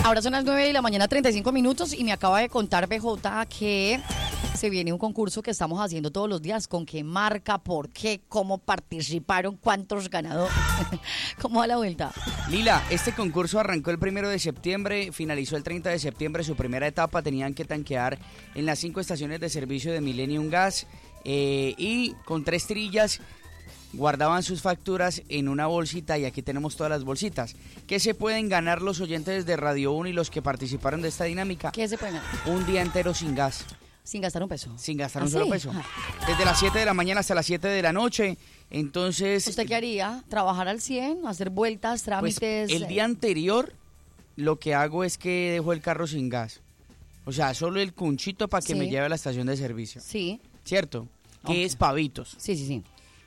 Ahora son las 9 de la mañana, 35 minutos, y me acaba de contar BJ que se viene un concurso que estamos haciendo todos los días. ¿Con qué marca? ¿Por qué? ¿Cómo participaron? ¿Cuántos ganadores? ¿Cómo va la vuelta? Lila, este concurso arrancó el 1 de septiembre, finalizó el 30 de septiembre su primera etapa. Tenían que tanquear en las 5 estaciones de servicio de Millennium Gas y con 3 trillas guardaban sus facturas en una bolsita, y aquí tenemos todas las bolsitas. ¿Qué se pueden ganar los oyentes de Radio 1 y los que participaron de esta dinámica? ¿Qué se pueden ganar? Un día entero sin gas. Sin gastar un peso. Sin gastar ¿Ah, un solo sí? peso. Desde las 7 de la mañana hasta las 7 de la noche. Entonces, ¿Usted qué haría? ¿Trabajar al 100? ¿Hacer vueltas, pues, trámites? el día anterior lo que hago es que dejo el carro sin gas. O sea, solo el cunchito para que Sí. me lleve a la estación de servicio. Sí. ¿Cierto? Que Ok. es pavitos. Sí, sí, sí.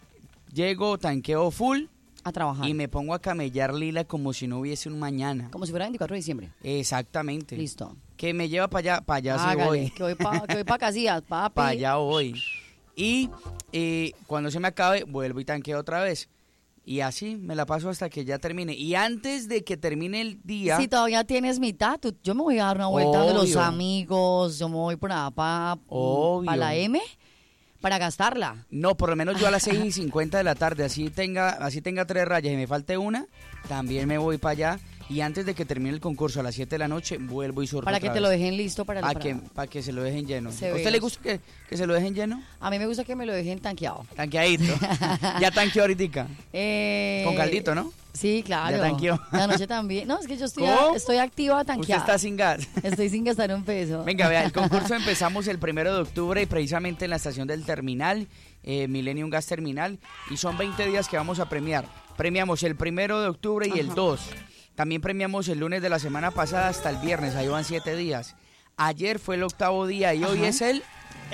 Llego, tanqueo full A trabajar. y me pongo a camellar, Lila, como si no hubiese un mañana. Como si fuera 24 de diciembre. Exactamente. Listo. Que me lleva para allá sí Hágale, voy. que voy para Casillas, papi. Para allá voy. Y cuando se me acabe, vuelvo y tanqueo otra vez. Y así me la paso hasta que ya termine. Y antes de que termine el día... Si todavía tienes mitad, yo me voy a dar una vuelta de los Obvio. amigos, yo me voy por allá para Obvio. la M, para gastarla. No, por lo menos yo a las 6:50 de la tarde, así tenga 3 rayas y me falte una, también me voy para allá. Y antes de que termine el concurso a las 7 de la noche, vuelvo y surto Para que otra te lo vez. dejen listo para el Para que se lo dejen lleno. ¿A Severos. usted le gusta que se lo dejen lleno? A mí me gusta que me lo dejen tanqueado. Tanqueadito. Ya tanqueó ahorita. Con caldito, ¿no? Sí, claro. Ya tanqueó. La noche también. No, es que yo ¿Cómo? estoy activa Usted tanqueada. está sin gas. Estoy sin gastar un peso. Venga, vea, el concurso empezamos el 1 de octubre y precisamente en la estación del terminal, Millennium Gas Terminal, y son 20 días que vamos a premiar. Premiamos el 1 de octubre y el 2. También premiamos el lunes de la semana pasada hasta el viernes, ahí van 7 días. Ayer fue el 8º día y hoy es el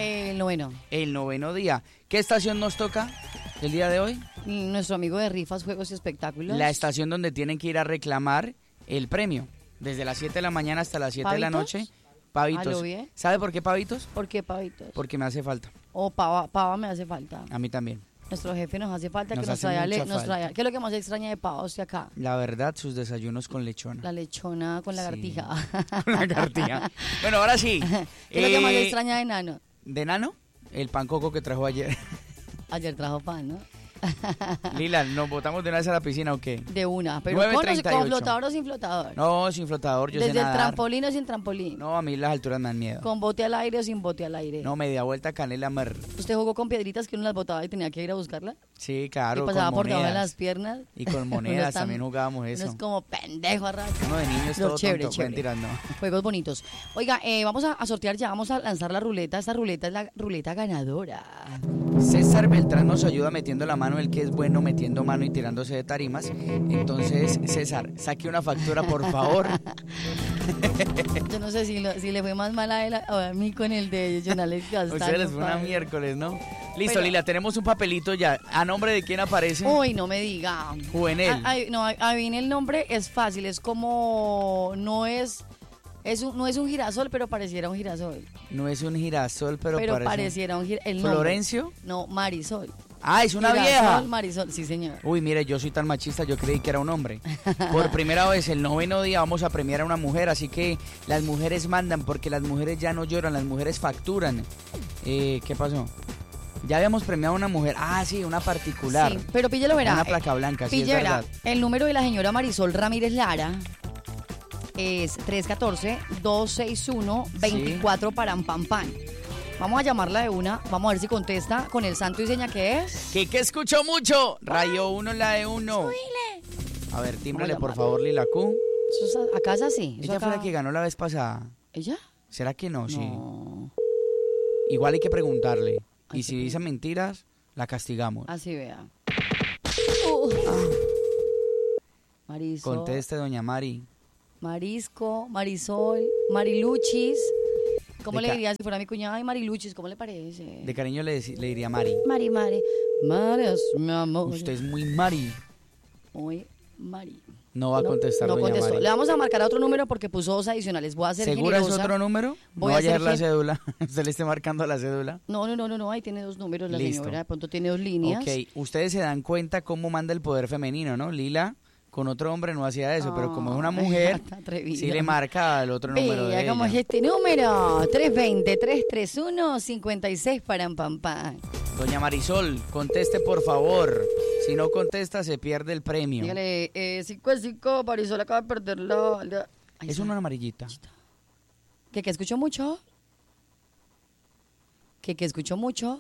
9º. El 9º día. ¿Qué estación nos toca el día de hoy? Nuestro amigo de Rifas, Juegos y Espectáculos. La estación donde tienen que ir a reclamar el premio. Desde las 7 de la mañana hasta las 7 de la ¿Pavitos? noche. Pavitos. ¿A lo bien? ¿Sabe por qué pavitos? ¿Por qué, pavitos? Porque me hace falta. O pava me hace falta. A mí también. Nuestro jefe nos hace falta Nos que nos hace traiga, mucha nos falta. traiga. ¿Qué es lo que más extraña de pava usted acá? La verdad, sus desayunos con lechona. La lechona con lagartija. Con lagartija. Bueno, ahora sí. ¿Qué es lo que más extraña de Nano? ¿De Nano? El pan coco que trajo ayer. Ayer trajo pan, ¿no? Lila, ¿nos botamos de una vez a la piscina o qué? De una, pero 9:38. con flotador o sin flotador. No, sin flotador, yo sé Desde el nadar. trampolín o sin trampolín. No, a mí las alturas me dan miedo. Con bote al aire o sin bote al aire. No, media vuelta canela mer. ¿Usted jugó con piedritas que uno las botaba y tenía que ir a buscarla? Sí, claro, Y pasaba con por debajo de monedas. las piernas. Y con Uno monedas está- también jugábamos eso. Uno es como pendejo a rato. Uno de niño es Pero todo chévere, tonto. chévere. Mentiras, no. Juegos bonitos. Oiga, vamos a sortear ya, vamos a lanzar la ruleta. Esta ruleta es la ruleta ganadora. César Beltrán nos ayuda metiendo la mano, el que es bueno metiendo mano y tirándose de tarimas. Entonces, César, saque una factura, por favor. Yo no sé si le fue más mal a él o a mí con el de Jonales Castaño. Ustedes les fue una padre. miércoles, ¿no? Listo, Pero- Lila, tenemos un papelito ya. ¿A nombre de quién aparece? Uy, no me diga. Juvenel. No, ahí el nombre es fácil, es como, no es un girasol, pero pareciera un girasol. No es un girasol, pero pareciera un girasol. ¿Florencio? No, Marisol. Ah, es una Girasol, vieja. Marisol, sí señor. Uy, mire, yo soy tan machista, yo creí que era un hombre. Por primera vez, el 9º día vamos a premiar a una mujer, así que las mujeres mandan, porque las mujeres ya no lloran, las mujeres facturan. ¿Qué pasó? Ya habíamos premiado a una mujer. Ah, sí, una particular. Sí, pero píllelo verá. Una placa blanca, sí, es Pille verá, verdad. el número de la señora Marisol Ramírez Lara es 314-261-24 param pam pam. Vamos a llamarla de una, vamos a ver si contesta con el santo y seña que es. Que escucho mucho. Rayo 1, la de 1. A ver, tímbrale por favor, Lila Q. Eso es, acá es así. eso Ella fue acá- la que ganó la vez pasada. ¿Ella? ¿Será que no? Sí. No. Igual hay que preguntarle. Hay Y que si dice mentiras, la castigamos. Así vea. Marisol. Conteste, doña Mari. Marisco, Marisol, Mariluchis. ¿Cómo De le ca- diría si fuera mi cuñada? Ay, Mariluchis, ¿cómo le parece? De cariño le diría Mari. Mari, Mari. Mari es mi amor. Usted es muy Mari. Muy Mari. No va a contestar, No doña contestó. Mari. Le vamos a marcar a otro número porque puso dos adicionales. Voy a ser ¿Segura es generosa. otro número? No Voy a vaya a ser ser la gen- cédula. Usted le esté marcando la cédula. No. Ahí tiene dos números la Listo. señora. De pronto tiene dos líneas. Ok, ustedes se dan cuenta cómo manda el poder femenino, ¿no? Lila, con otro hombre no hacía eso, pero como es una mujer, sí le marca el otro número de ella. ¿Cómo es este número? 320-331-56 para Pampán. Doña Marisol, conteste por favor. Si no contesta, se pierde el premio. Dígale, 5-5, Marisol acaba de perder la... Es una amarillita. ¿Que escucho mucho? ¿Que escucho mucho?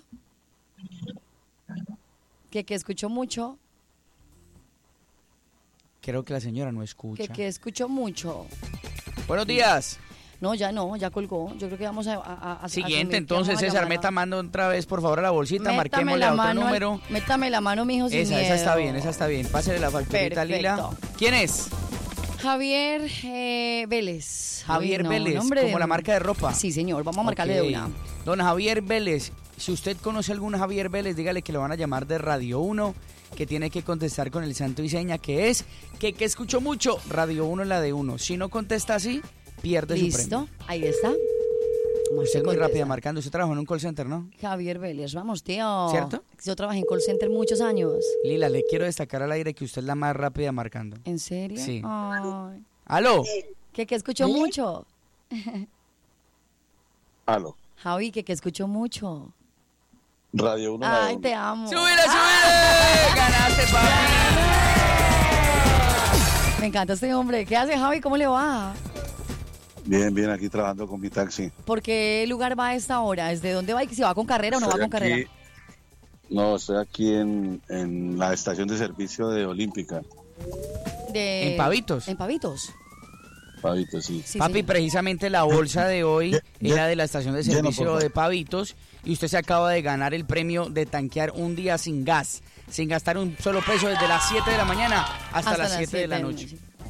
¿Que escucho mucho? Creo que la señora no escucha. Que escucho mucho. Buenos días. No, ya colgó. Yo creo que vamos a siguiente, entonces, César, meta mano otra vez, por favor, a la bolsita, marquémosle a otro número. Métame la mano, mijo, sin miedo. Esa está bien. Pásale la facturita, Lila. ¿Quién es? Javier Vélez. Javier Vélez, como la marca de ropa. Sí, señor, vamos a marcarle de una. Don Javier Vélez, si usted conoce a algún Javier Vélez, dígale que lo van a llamar de Radio 1, que tiene que contestar con el santo y seña, que es que escucho mucho, Radio 1 es la de 1. Si no contesta así, pierde su premio. Listo, ahí está. Usted es muy rápida marcando. Usted trabajó en un call center, ¿no? Javier Vélez, vamos, tío. ¿Cierto? Yo trabajé en call center muchos años. Lila, le quiero destacar al aire que usted es la más rápida marcando. ¿En serio? Sí. Ay. ¿Aló? Que escucho mucho. Aló. Javi, que escucho mucho. Radio 1. Ay, te amo. ¡Súbile! ¡Ganaste, papi! Me encanta este hombre. ¿Qué hace, Javi? ¿Cómo le va? Bien, aquí trabajando con mi taxi. ¿Por qué lugar va a esta hora? ¿Desde dónde va? ¿Si va con carrera o no va con carrera? No, estoy aquí en la estación de servicio de Olímpica. ¿En Pavitos? ¿En Pavitos? Pavitos, sí. Papi, precisamente la bolsa de hoy era de la estación de servicio de Pavitos y usted se acaba de ganar el premio de tanquear un día sin gas, sin gastar un solo peso desde las 7 de la mañana hasta las 7 de la noche.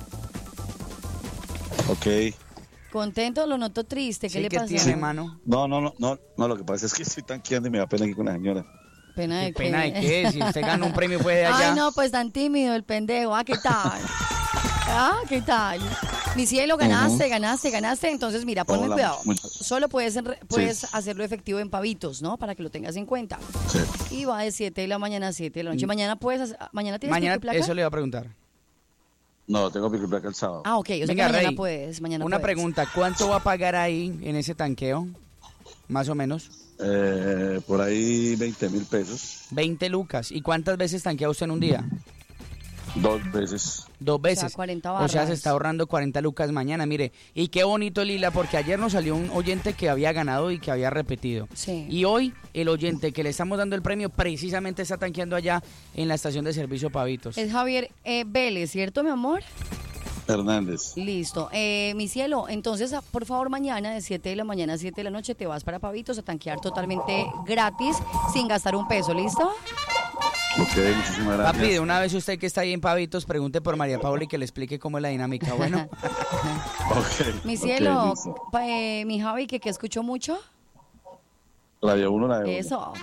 Ok. ¿Contento? Lo noto triste. ¿Qué le pasa? ¿Qué tiene, mano? No, lo que pasa es que estoy tanqueando y me da pena aquí con la señora. ¿Pena de qué? ¿Pena de qué? Si usted gana un premio fue de allá. Ay, no, pues tan tímido el pendejo. ¿Qué tal? ¿Qué tal? Mi cielo, ganaste. Entonces, mira, ponme cuidado. Solo puedes hacerlo efectivo en Pavitos, ¿no? Para que lo tengas en cuenta. Sí. Y va de 7 de la mañana a 7 de la noche. Mañana tienes pico y placa. Eso le iba a preguntar. No, tengo pico y placa el sábado. Ok, o sea que mañana puedes. Una pregunta, ¿cuánto va a pagar ahí en ese tanqueo? Más o menos. Por ahí 20,000 pesos. 20 lucas. ¿Y cuántas veces tanquea usted en un día? 2 veces. 2 veces. O sea, 40 barras. O sea, se está ahorrando 40 lucas mañana, mire. Y qué bonito, Lila, porque ayer nos salió un oyente que había ganado y que había repetido. Sí. Y hoy, el oyente que le estamos dando el premio precisamente está tanqueando allá en la estación de servicio Pavitos. Es Javier Vélez, ¿cierto, mi amor? Hernández. Listo. Mi cielo, entonces, por favor, mañana de 7 de la mañana a 7 de la noche te vas para Pavitos a tanquear totalmente gratis, sin gastar un peso, ¿listo? Ok, muchísimas gracias. Papi, de una vez usted que está ahí en Pavitos, pregunte por María Paula y que le explique cómo es la dinámica, bueno. Ok. Mi cielo, Okay, mi Javi, que escuchó mucho. Radio 1, Radio 1. Eso.